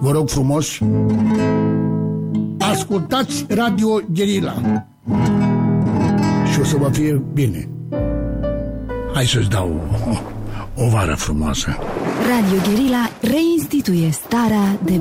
vă rog frumos, ascultați Radio Guerilla și o să vă fie bine. Hai să-ți dau o vară frumoasă. Radio Guerilla reinstituie starea de